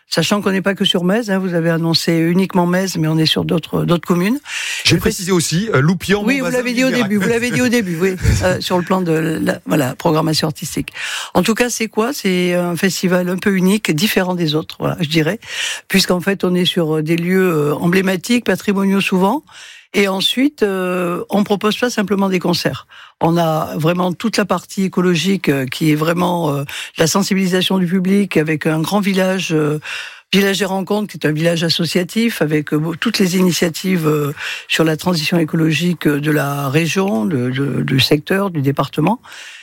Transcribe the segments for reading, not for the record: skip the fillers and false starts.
sachant qu'on n'est pas que sur Metz. Vous avez annoncé uniquement Metz, mais on est sur d'autres communes. J'ai précisé aussi Loupian. Oui, vous l'avez dit au début. Oui, sur le plan de la programmation artistique. En tout cas, c'est quoi ? C'est un festival un peu unique, différent des autres, voilà, je dirais, puisqu'en fait, on est sur des lieux emblématiques, patrimoniaux souvent. Et ensuite, on propose pas simplement des concerts. On a vraiment toute la partie écologique qui est vraiment la sensibilisation du public avec un grand village des rencontres, qui est un village associatif avec toutes les initiatives sur la transition écologique de la région, du secteur, du département.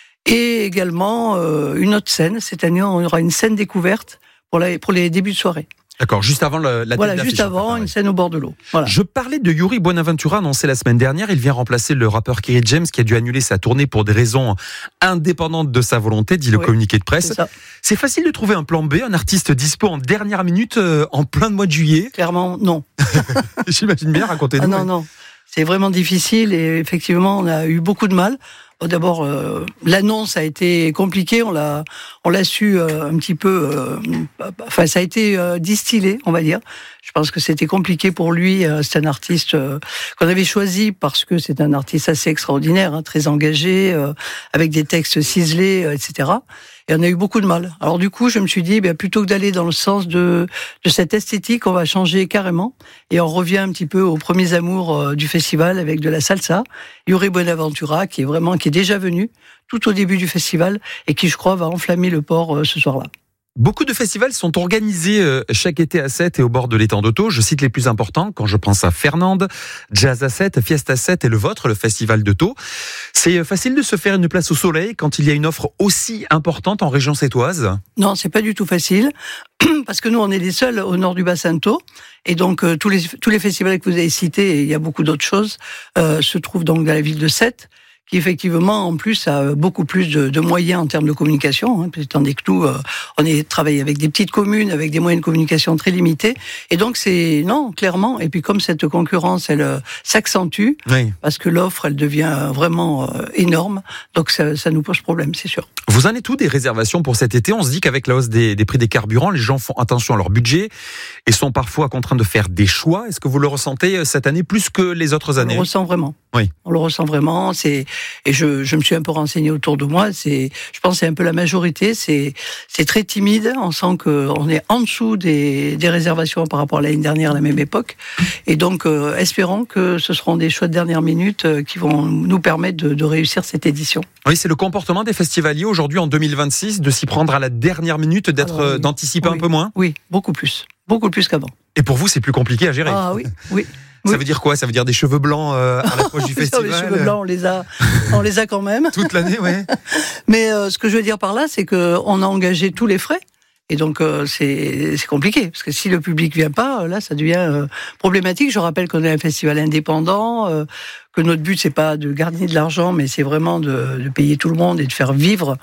Et également une autre scène. Cette année, on aura une scène découverte pour les débuts de soirée. D'accord, juste avant la voilà, juste avant, une scène au bord de l'eau. Voilà. Je parlais de Yuri Buenaventura, annoncé la semaine dernière. Il vient remplacer le rappeur Kerry James qui a dû annuler sa tournée pour des raisons indépendantes de sa volonté, dit le communiqué de presse. C'est facile de trouver un plan B, un artiste dispo en dernière minute, en plein de mois de juillet. Clairement, non. J'imagine bien, racontez-nous. Non. C'est vraiment difficile et effectivement, on a eu beaucoup de mal. D'abord, l'annonce a été compliquée. On l'a su un petit peu. Enfin, ça a été distillé, on va dire. Je pense que c'était compliqué pour lui. C'est un artiste qu'on avait choisi parce que c'est un artiste assez extraordinaire, très engagé, avec des textes ciselés, etc. Et on a eu beaucoup de mal. Alors du coup, je me suis dit, plutôt que d'aller dans le sens de cette esthétique, on va changer carrément. Et on revient un petit peu aux premiers amours du festival avec de la salsa. Yuri Buenaventura, qui est déjà venu tout au début du festival et qui, je crois, va enflammer le port ce soir-là. Beaucoup de festivals sont organisés chaque été à Sète et au bord de l'étang d'Auto. Je cite les plus importants quand je pense à Fernande, Jazz à Sète, Fiesta Sète et le vôtre, le festival de Thau. C'est facile de se faire une place au soleil quand il y a une offre aussi importante en région sétoise ? Non, c'est pas du tout facile. Parce que nous, on est les seuls au nord du bassin de Thau. Et donc, tous les festivals que vous avez cités, et il y a beaucoup d'autres choses, se trouvent donc dans la ville de Sète, qui effectivement, en plus, a beaucoup plus de moyens en termes de communication, tandis que nous, on travaille avec des petites communes, avec des moyens de communication très limités. Et donc, clairement. Et puis, comme cette concurrence, elle s'accentue, parce que l'offre, elle devient vraiment énorme. Donc, ça nous pose problème, c'est sûr. Vous en êtes où des réservations pour cet été ? On se dit qu'avec la hausse des prix des carburants, les gens font attention à leur budget et sont parfois contraints de faire des choix. Est-ce que vous le ressentez cette année plus que les autres années ? On le ressent vraiment. Oui. On le ressent vraiment. Et je me suis un peu renseigné autour de moi. Je pense que c'est un peu la majorité. C'est très timide. On sent qu'on est en dessous des réservations par rapport à l'année dernière à la même époque. Et donc, espérons que ce seront des choix de dernière minute qui vont nous permettre de réussir cette édition. Oui, c'est le comportement des festivaliers aujourd'hui en 2026 de s'y prendre à la dernière minute, d'anticiper un peu moins. Oui, beaucoup plus qu'avant. Et pour vous, c'est plus compliqué à gérer. Ah oui. Ça veut dire quoi ? Ça veut dire des cheveux blancs à l'approche du festival ? Les cheveux blancs, on les a quand même. Toute l'année, ouais. Mais ce que je veux dire par là, c'est qu'on a engagé tous les frais. Et donc, c'est compliqué. Parce que si le public vient pas, là, ça devient problématique. Je rappelle qu'on est un festival indépendant, que notre but, c'est pas de gagner de l'argent, mais c'est vraiment de payer tout le monde et de faire vivre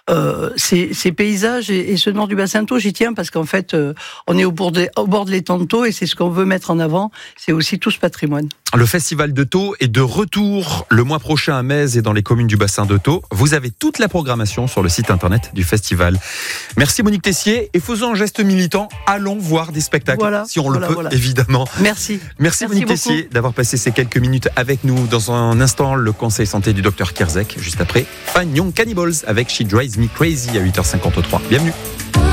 ces paysages et ce nord du bassin de Thau. J'y tiens parce qu'en fait, on est au bord de l'étang de Thau et c'est ce qu'on veut mettre en avant. C'est aussi tout ce patrimoine. Le festival de Thau est de retour le mois prochain à Metz et dans les communes du bassin de Thau. Vous avez toute la programmation sur le site internet du festival. Merci Monique Tessier et faisant un geste militant, allons voir des spectacles si on le peut, évidemment. Merci Monique Tessier d'avoir passé ces quelques minutes avec nous. Dans un instant, le conseil santé du docteur Kerzek. Juste après, Fagnon Cannibals avec She Drives Me Crazy à 8h53. Bienvenue.